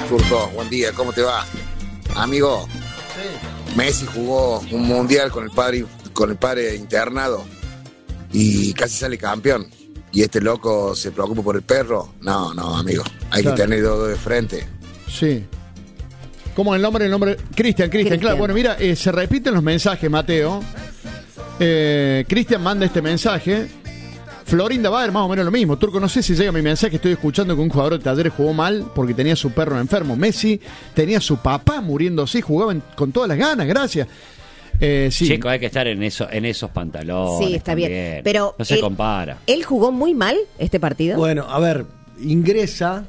Turco, buen día, ¿cómo te va? Amigo, Messi jugó un mundial con el padre internado y casi sale campeón. Y este loco se preocupa por el perro. No, amigo, hay que tener dos de frente. Sí. ¿Cómo es el nombre? Cristian, claro. Bueno, mira, se repiten los mensajes, Mateo. Cristian manda este mensaje. Florinda Bader, más o menos lo mismo. Turco, no sé si llega mi mensaje. Estoy escuchando que un jugador de Talleres jugó mal porque tenía a su perro enfermo. Messi tenía a su papá muriéndose y jugaba con todas las ganas, gracias. Sí. Chico, hay que estar en esos pantalones. Sí, está también. bien. Pero no se compara. ¿Él jugó muy mal este partido? Bueno, a ver, ingresa